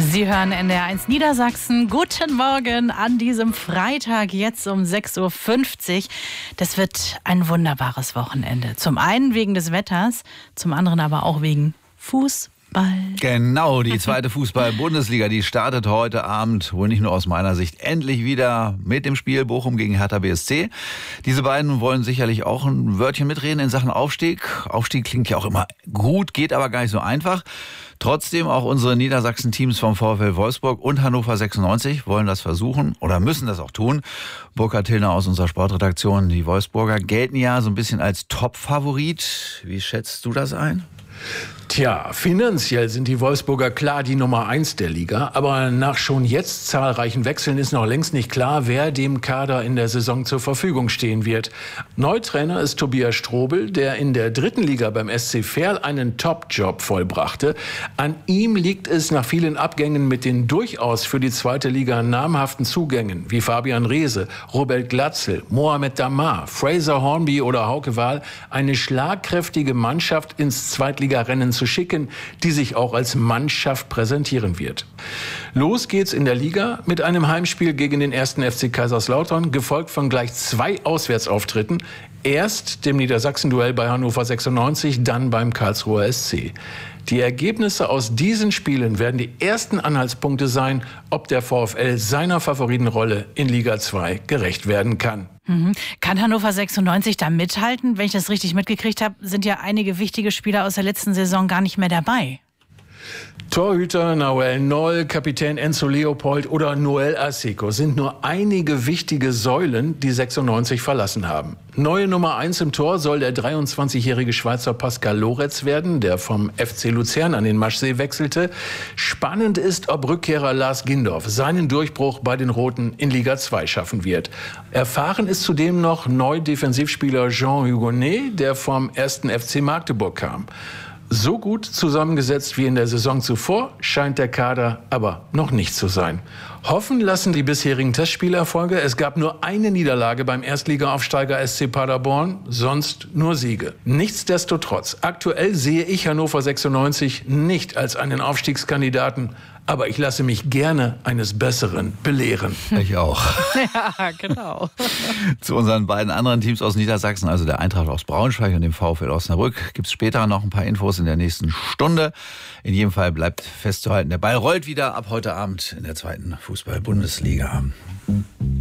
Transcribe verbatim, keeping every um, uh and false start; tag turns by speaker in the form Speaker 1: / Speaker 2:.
Speaker 1: Sie hören N D R eins Niedersachsen. Guten Morgen an diesem Freitag, jetzt um sechs Uhr fünfzig. Das wird ein wunderbares Wochenende. Zum einen wegen des Wetters, zum anderen aber auch wegen Fußball.
Speaker 2: Genau, die zweite Fußball-Bundesliga, die startet heute Abend, wohl nicht nur aus meiner Sicht, endlich wieder mit dem Spiel Bochum gegen Hertha B S C. Diese beiden wollen sicherlich auch ein Wörtchen mitreden in Sachen Aufstieg. Aufstieg klingt ja auch immer gut, geht aber gar nicht so einfach. Trotzdem auch unsere Niedersachsen-Teams vom VfL Wolfsburg und Hannover sechsundneunzig wollen das versuchen oder müssen das auch tun. Burkhard Tillner aus unserer Sportredaktion, die Wolfsburger gelten ja so ein bisschen als Top-Favorit. Wie schätzt du das ein?
Speaker 3: Tja, finanziell sind die Wolfsburger klar die Nummer eins der Liga. Aber nach schon jetzt zahlreichen Wechseln ist noch längst nicht klar, wer dem Kader in der Saison zur Verfügung stehen wird. Neutrainer ist Tobias Strobel, der in der dritten Liga beim S C Verl einen Top-Job vollbrachte. An ihm liegt es nach vielen Abgängen mit den durchaus für die zweite Liga namhaften Zugängen wie Fabian Reese, Robert Glatzel, Mohamed Damar, Fraser Hornby oder Hauke Wahl eine schlagkräftige Mannschaft ins Zweitligarennen zu schicken, die sich auch als Mannschaft präsentieren wird. Los geht's in der Liga mit einem Heimspiel gegen den ersten F C Kaiserslautern, gefolgt von gleich zwei Auswärtsauftritten. Erst dem Niedersachsen-Duell bei Hannover sechsundneunzig, dann beim Karlsruher S C. Die Ergebnisse aus diesen Spielen werden die ersten Anhaltspunkte sein, ob der VfL seiner Favoritenrolle in Liga zwei gerecht werden kann.
Speaker 1: Mhm. Kann Hannover sechsundneunzig da mithalten? Wenn ich das richtig mitgekriegt habe, sind ja einige wichtige Spieler aus der letzten Saison gar nicht mehr dabei.
Speaker 3: Torhüter Nahuel Noll, Kapitän Enzo Leopold oder Noel Asseco sind nur einige wichtige Säulen, die sechsundneunzig verlassen haben. Neue Nummer eins im Tor soll der dreiundzwanzigjährige Schweizer Pascal Loretz werden, der vom F C Luzern an den Maschsee wechselte. Spannend ist, ob Rückkehrer Lars Gindorf seinen Durchbruch bei den Roten in Liga zwei schaffen wird. Erfahren ist zudem noch Neu-Defensivspieler Jean Hugonnet, der vom ersten F C Magdeburg kam. So gut zusammengesetzt wie in der Saison zuvor scheint der Kader aber noch nicht zu sein. Hoffen lassen die bisherigen Testspielerfolge. Es gab nur eine Niederlage beim Erstligaaufsteiger S C Paderborn, sonst nur Siege. Nichtsdestotrotz, aktuell sehe ich Hannover sechsundneunzig nicht als einen Aufstiegskandidaten, aber ich lasse mich gerne eines Besseren belehren.
Speaker 2: Ich auch.
Speaker 1: Ja, genau.
Speaker 2: Zu unseren beiden anderen Teams aus Niedersachsen, also der Eintracht aus Braunschweig und dem VfL Osnabrück, gibt es später noch ein paar Infos in der nächsten Stunde. In jedem Fall bleibt festzuhalten, der Ball rollt wieder ab heute Abend in der zweiten Fußball-Bundesliga.